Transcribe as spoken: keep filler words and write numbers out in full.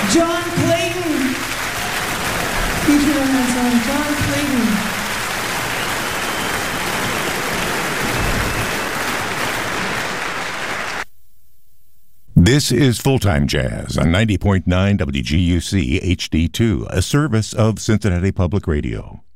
John Clayton. Featured on that song, John Clayton. This is Full-Time Jazz on ninety point nine W G U C H D two, a service of Cincinnati Public Radio.